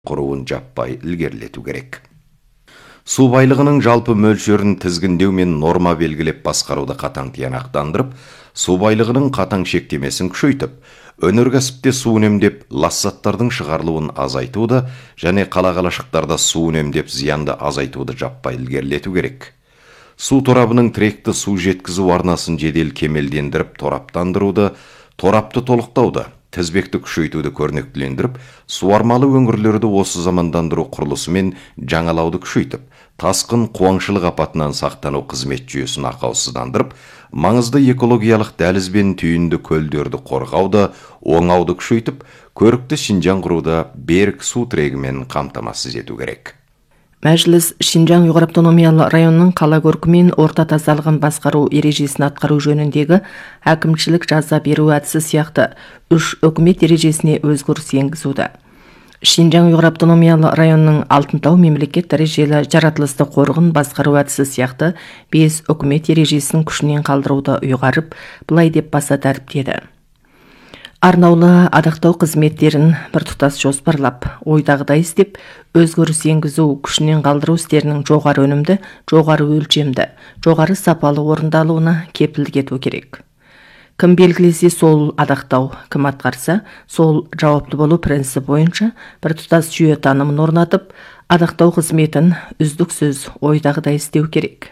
құруын жаппай ілгерілету керек. Су байлығының жалпы мөлшерін тізгіндеу мен норма белгілеп басқаруды қатаң тиянақтандырып, су байлығының қатаң шектемесін күшейтіп, өнеркәсіпте су үнемдеп лассаттардың шығарылуын азайтуды және қала-қалашықтарда су үнемдеп зиянды азайтуды жаппай ілгерілету керек. Су торабының тіректі су жеткізу арнасын жедел кемелдендіріп тораптандыруды, торапты толықтауды, тізбекті күшейтуді көрнектілендіріп, суармалы өңірлерді осы замандандыру құрылысы мен жаңалауды күшейтіп, тасқын қуаңшылық апатынан сақтану қызмет жүйесін ақаусыздандырып, маңызды экологиялық дәліз бен түйінді көлдерді қорғауды, оңауды күшейтіп, көрікті Шинжаң құруды берік су тірегімен қамтамасыз ету керек. Мәжіліс Шинжаң Ұйғыр автономиялы районының қала көркі мен орта тазалығын басқару ережесін атқару жөніндегі әкімшілік жаза беру әдісі сияқты 3 үкімет ережесіне өзгеріс енгізуді. Шинжаң Ұйғыр автономиялы районының Алтынтау мемлекет дәрежелі жаратылысты қорығын басқару әдісі сияқты 5 үкімет ережесін күшінен қалдыруды ұйғарып, былай деп баса тәріптеді. Арнаулы адақтау қызметтерін бір тұтас жоспарлап, ойдағыдай істеп, өзгеріс енгізу күшінен қалдыру істерінің жоғары өнімді, жоғары өлшемді, жоғары сапалы орындалуына кепілдік ету керек. Кім белгілесе сол адақтау, кім атқарса, сол жауапты болу принципі бойынша бір тұтас жүйе танымын орнатып, адақтау қызметін үздіксіз ойдағыдай істеу керек.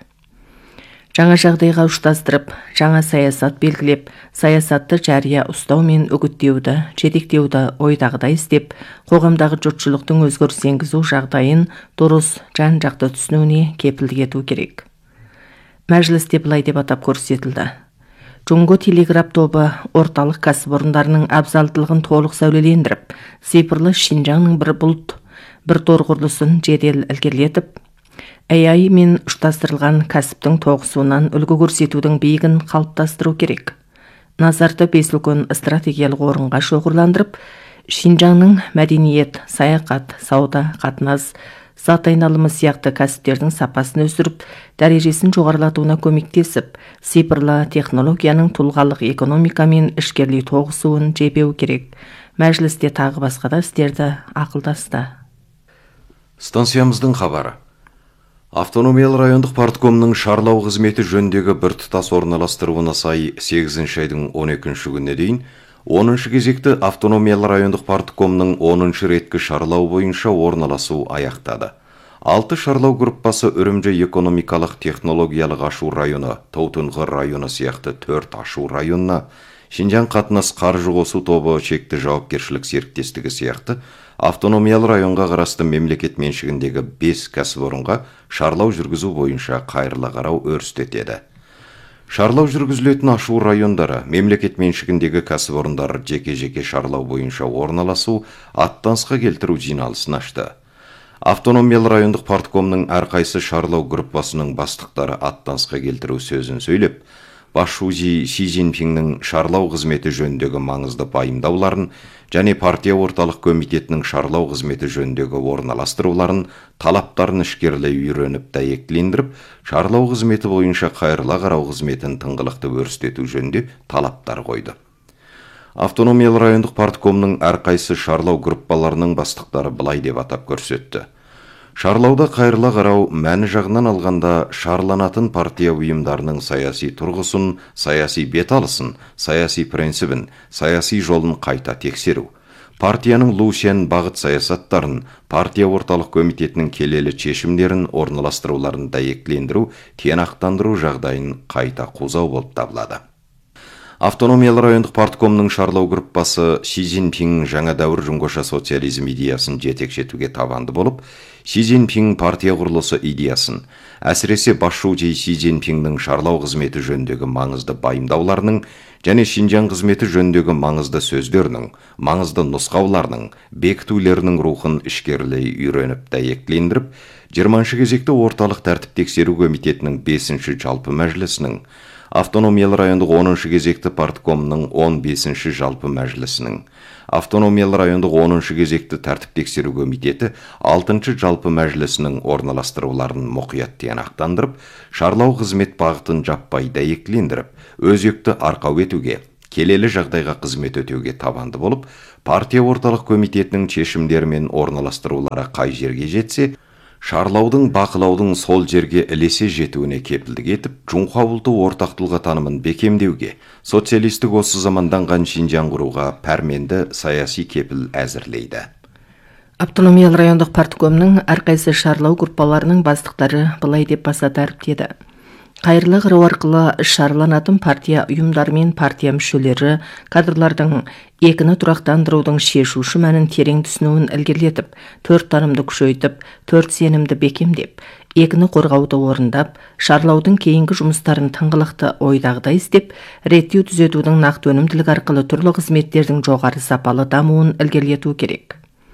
Жаңа жағдайға ұштастырып, жаңа саясат белгілеп, саясатты жария ұстау мен үгіттеуді, жетектеуді ойдағыдай істеп, қоғамдағы жұртшылықтың өзгеріс енгізу жағдайын дұрыс, жан-жақты түсінуіне кепілдік ету керек. Мәжілісте былай деп атап көрсетілді. Джунго телеграф тобы орталық кәсіпорындарының абзалдылығын толық сәулелендіріп, цифрлы Шинжаңның бір бұлт, бір тор құрылысын жедел ілгерілетіп, AI мен ұштастырылған кәсіптің тоғысуынан үлгі көрсетудің биігін қалыптастыру керек. Назарды бес үлкен стратегиялық орынға шоғырландырып, Шинжаңның мәдениет, саяхат, сауда, қатынас, зат айналымы сияқты кәсіптердің сапасын өсіріп, дәрежесін жоғарылатуына көмектесіп, цифрлы технологияның тұлғалық экономикамен ішкерлей тоғысуын жебеу керек. Мәжілісте тағы басқа да істерді ақылдасты. Станциямыздың хабары. Автономиялы райондық парткомның шарлау қызметі жөндегі бір тұтас орналастыруына сай 8 айдың 12 күніне дейін 10 кезекті автономиялы райондық парткомның 10 реткі шарлау бойынша орналасу аяқтады. 6 шарлау группасы Үрімжі экономикалық технологиялық ашу районы, Таутұнғыр районы сияқты 4 ашу районына, Шинжаң қатынас қаржы қосу тобы шекті жауапкершілік серіктестігі сияқты автономиялы районға қарасты мемлекет меншігіндегі 5 кәсіпорынға шарлау жүргізу бойынша қайырлы қарау өрістетеді. Шарлау жүргізілетін ашу райондары мемлекет меншігіндегі кәсіпорындар жеке-жеке шарлау бойынша орналасу, аттанысқа келтіру жиналысын ашты. Автономиялы райондық парткомның әрқайсы шарлау группасының бастықтары аттанысқа келтіру сөзін сөйлеп, Басшысы Си Цзиньпиннің шарлау қызметі жөніндегі маңызды пайымдауларын және партия орталық комитетінің шарлау қызметі жөніндегі орналастыруларын, талаптарын ішкерлей үйреніп дәйектілендіріп, шарлау қызметі бойынша қайырлы қарау қызметін тыңғылықты өрістету жөнінде талаптар қойды. Автономиялы райондық парткомның әрқайсы шарлау группаларының бастықтары былай деп атап көрсетті. Шарлауда қайырлы қарау мәні жағынан алғанда шарланатын партия ұйымдарының саяси тұрғысын, саяси беталысын, саяси принципін, саяси жолын қайта тексеру. Партияның лусен бағыт саясаттарын, партия орталық комитетінің келелі шешімдерін орналастыруларын дәйектілендіру, тиянақтандыру жағдайын қайта қозғау болып табылады. Автономиялы райондық парткомның шарлау группасы Си Цзиньпин жаңа дәуір жұңғыша социализм идеясын жетекшетуге табанды болып, Си Цзиньпин партия құрылысы идеясын, әсіресе басшысы Си Цзиньпиннің шарлау қызметі жөніндегі маңызды пайымдауларының және Шинжаң қызметі жөніндегі маңызды сөздерінің, маңызды нұсқауларының, бекітулерінің рухын ішкерлей үйреніп дәйектілендіріп, 20 кезекті орталық тәртіп тексеру комитетінің 5-ші жалпы мәжілісінің, Автономиялы райондық 10-шы кезекті парткомның 15-ші жалпы мәжілісінің, Автономиялы райондық 10-шы кезекті тәртіп тексеру комитеті 6-шы жалпы мәжілісінің орналастыруларын мұқият тиянақтандырып, шарлау қызмет бағытын жаппай дәйектілендіріп, өзекті арқау етуге, келелі жағдайға қызмет өтеуге табанды болып, партия орталық комитетінің шешімдері мен орналастырулары қай жерге жетсе, шарлаудың бақылаудың сол жерге ілесе жетуіне кепілдік етіп, Чунха ұлты ортақ тұлға танымын бекемдеуге, социалистік осы заманданған Шинжаң құруға пәрменді саяси кепіл әзірлейді. Автономиялы райондық парткомның әрқайсы шарлау группаларының бастықтары былай деп баса дәріптеді. Қайырлы қырау арқылы шарланатын партия ұйымдары мен партия мүшелері кадрлардың екіні тұрақтандырудың шешуші мәнін терең түсінуін ілгерілетіп, 4 танымды күшейтіп, 4 сенімді бекемдеп, екіні қорғауды орындап, шарлаудың кейінгі жұмыстарын тыңғылықты ойдағыдай істеп, реттеу түзетудің нақты өнімділік арқылы түрлі қызметтердің жоғары сапалы дамуын ілгерілету керек.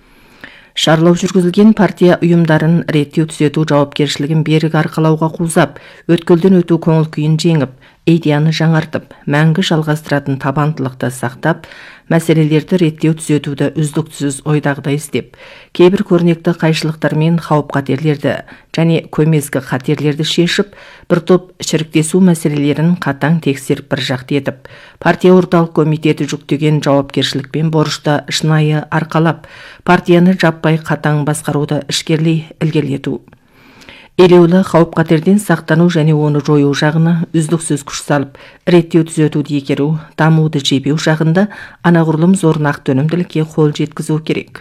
Шарлау жүргізілген партия ұйымдарын реттеу түзету жауапкершілігін берік арқалауға қузап, өткелден өту көңіл күйін жеңіп, идеяны жаңартып, мәңгі жалғастыратын табандылықты сақтап, мәселелерді реттеу түзетуді үздіксіз ойдағыдай істеп, кейбір көрнекті қайшылықтар мен қауіп қатерлерді және көмескі қатерлерді шешіп, бір топ шіріктесу мәселелерін қатаң тексеріп бір жақты етіп, партия орталық комитеті жүктеген жауапкершілік пен борышты шынайы арқалап, партияны жаппай қатаң басқаруды ішкерлей ілгерілету. Елеулі қауіп қатерден сақтану және оны жою жағына үздіксіз күш салып, реттеу түзетуді екеру, дамуды жебеу жағында анағұрлым зор нақты өнімділікке қол жеткізу керек.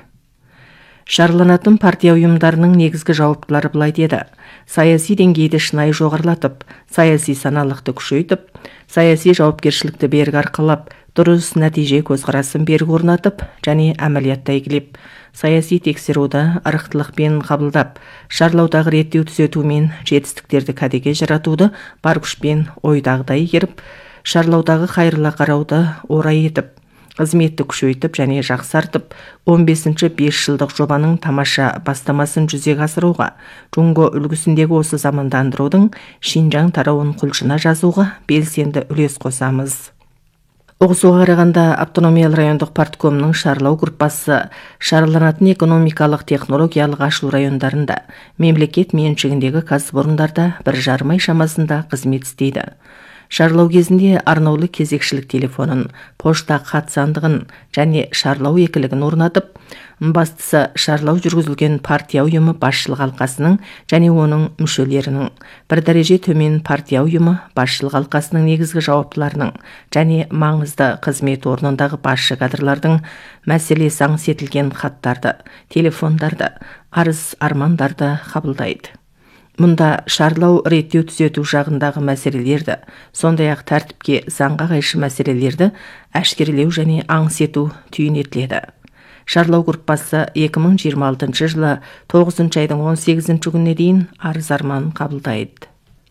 Шарланатын партия ұйымдарының негізгі жауаптылары былай деді. Саяси деңгейді шынайы жоғарылатып, саяси саналықты күшейтіп, саяси жауапкершілікті берік арқалап, дұрыс нәтиже көзқарасын берік орнатып және әмәлиятта игілеп, саяси тексеруді ырықтылықпен қабылдап, шарлаудағы реттеу түзету мен жетістіктерді кәдеге жаратуды бар күшпен ойдағыдай игеріп, шарлаудағы қайырлы қарауды орай етіп, қызметті күшейтіп және жақсартып, 15-ші 5 жылдық жобаның тамаша бастамасын жүзеге асыруға, Чунго үлгісіндегі осы замандандырудың Шинжаң тарауын құлшына жазуға белсенді үлес қосамыз. Оғысуға қарағанда автономиялы райондық парткомның шарлау группасы шарланатын экономикалық технологиялық ашу райондарында, мемлекет меншігіндегі кәсіпорындарда 1,5 ай шамасында қызмет істейді. Шарлау кезінде арнаулы кезекшілік телефонын, пошта хат сандығын және шарлау екілігін орнатып, бастысы шарлау жүргізілген партия ұйымы басшылық алқасының және оның мүшелерінің, бір дәреже төмен партия ұйымы басшылық алқасының негізгі жауаптыларының және маңызды қызмет орнындағы басшы кадрлардың мәселесі аңсетілген хаттарды, телефондарды, арыз-армандарды қабылдайды. Мұнда шарлау реттеу түзету жағындағы мәселелерді, сондай-ақ тәртіпке заңға қайшы мәселелерді әшкерелеу және аңсету түйін етіледі. Шарлау группасы 2026 жылы 9 айдың 18 күніне дейін арыз-арман қабылдайды.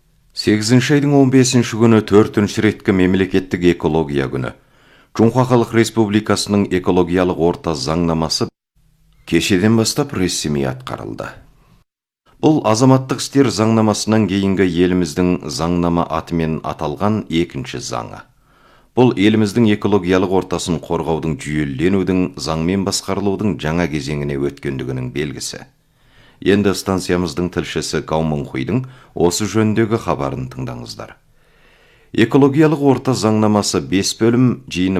8 айдың 15 күні 4-ші реткі мемлекеттік экология күні. Чунха Халық Республикасының экологиялық орта заңнамасы кешеден бастап ресми атқарылды. Бұл азаматтық істер заңнамасынан кейінгі еліміздің заңнама атымен аталған екінші заңы. Бұл еліміздің экологиялық ортасын қорғаудың жүйеленудің, заңмен басқарылудың жаңа кезеңіне өткендігінің белгісі. Енді станциямыздың тілшісі Гаумон Хуйдың осы жөндегі хабарын тыңдаңыздар. Экологиялық орта заңнамасы 5 бөлім, жиыны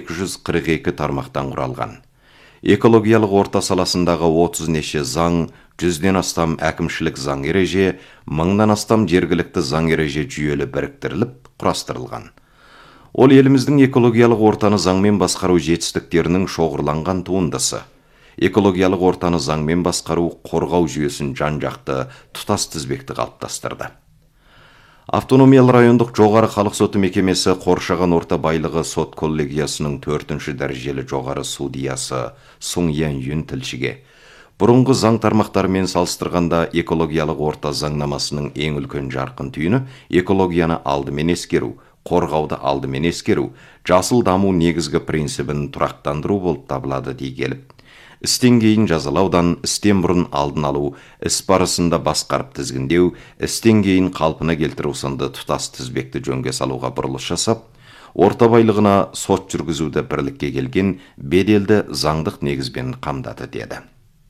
1242 тармақтан құралған. Экологиялық орта саласындағы 30 неше заң, 100-ден астам әкімшілік заң ереже, 1000-нан астам жергілікті заң ереже жүйелі біріктіріліп, құрастырылған. Ол еліміздің экологиялық ортаны заңмен басқару жетістіктерінің шоғырланған туындысы. Экологиялық ортаны заңмен басқару қорғау жүйесін жан-жақты тұтас тізбекті қалыптастырды. Автономиялы райондық жоғары халық соты мекемесі Қоршаған орта байлығы сот коллегиясының 4-ші дәрежелі жоғары судьясы Сун Ян Юн тілшіге бұрынғы заң тармақтарымен салыстырғанда экологиялық орта заңнамасының ең үлкен жарқын түйіні экологияны алдымен ескеру, қорғауды алдымен ескеру, жасыл даму негізгі принцибін тұрақтандыру болып табылады дей келіп. Істен кейін жазалаудан, істен бұрын алдын алу, іс барысында басқарып тізгіндеу, істен кейін қалпына келтіру сынды тұтас тізбекті жөнге салуға бұрылыс жасап, орта байлығына сот жүргізуді бірлікке келген беделді заңдық негізбен қамдады деді.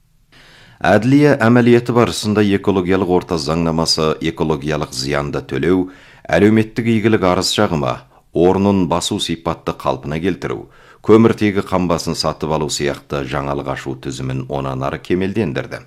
Әділия әмәлиеті барысында экологиялық орта заңнамасы экологиялық зиянды төлеу, әлеуметтік игілік арыз шағымы, орнын басу сипатты қалпына келтіру, көміртегі қамбасын сатып алу сияқты жаңалық ашу тізімін онан ары кемелдендірді.